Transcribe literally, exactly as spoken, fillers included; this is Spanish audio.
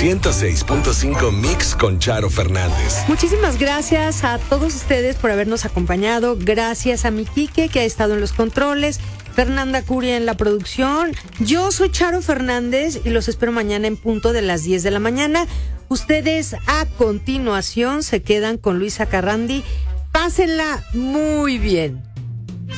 ciento seis punto cinco Mix con Charo Fernández. Muchísimas gracias a todos ustedes por habernos acompañado. Gracias a mi Quique, que ha estado en los controles. Fernanda Curia en la producción. Yo soy Charo Fernández y los espero mañana en punto de las diez de la mañana. Ustedes a continuación se quedan con Luisa Carrandi. Pásenla muy bien.